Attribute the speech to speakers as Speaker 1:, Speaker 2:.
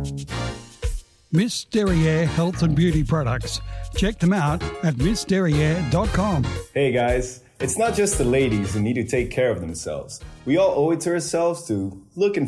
Speaker 1: Miss Derriere Health and Beauty Products. Check them out at missderriere.com.
Speaker 2: Hey guys, it's not just the ladies who need to take care of themselves. We all owe it to ourselves to look and